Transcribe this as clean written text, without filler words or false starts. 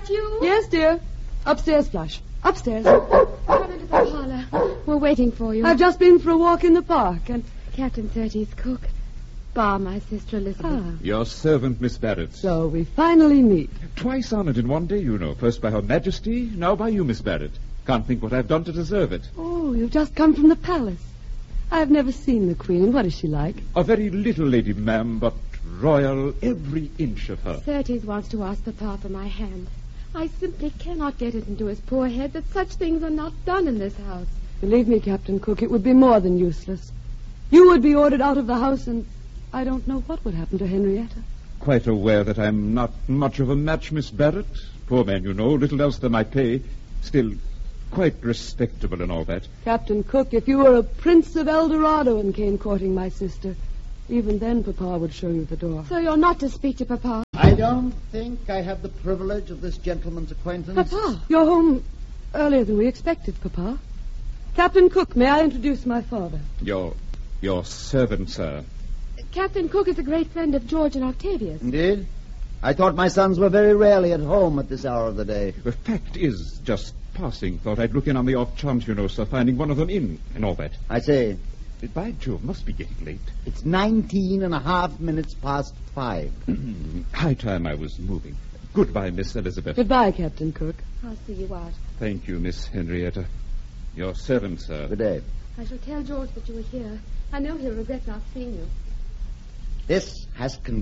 that you? Yes, dear. Upstairs, Flush. Upstairs. Come into the parlor. We're waiting for you. I've just been for a walk in the park, and... Captain 30's cook. Bar, my sister Elizabeth. Your servant, Miss Barrett. So we finally meet. Twice honored in one day, you know. First by Her Majesty, now by you, Miss Barrett. Can't think what I've done to deserve it. Oh, you've just come from the palace. I've never seen the Queen. What is she like? A very little lady, ma'am, but royal every inch of her. 30's wants to ask Papa for my hand. I simply cannot get it into his poor head that such things are not done in this house. Believe me, Captain Cook, it would be more than useless. You would be ordered out of the house, and I don't know what would happen to Henrietta. Quite aware that I'm not much of a match, Miss Barrett. Poor man, you know, little else than my pay. Still, quite respectable and all that. Captain Cook, if you were a prince of El Dorado and came courting my sister, even then Papa would show you the door. So you're not to speak to Papa? I don't think I have the privilege of this gentleman's acquaintance. Papa, you're home earlier than we expected, Papa. Captain Cook, may I introduce my father? Your servant, sir. Captain Cook is a great friend of George and Octavius. Indeed? I thought my sons were very rarely at home at this hour of the day. The fact is, just passing, thought I'd look in on the off chance, you know, sir, finding one of them in and all that. I say, By Jove, must be getting late. it's 19.5 past 5. High time I was moving. Goodbye, Miss Elizabeth. Goodbye, Captain Cook. I'll see you out. Thank you, Miss Henrietta. Your servant, sir. Good day. I shall tell George that you were here. I know he'll regret not seeing you. This has